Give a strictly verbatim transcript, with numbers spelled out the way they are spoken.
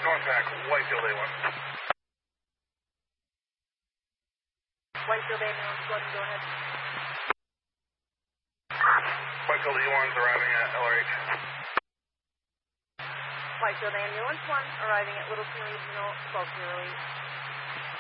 Northpack, Whitefield A one. Whitefield ambulance, go ahead, go ahead. Whitefield E one's arriving at L R H. Whitefield ambulance one, arriving at Littleton Regional, twelve oh eight.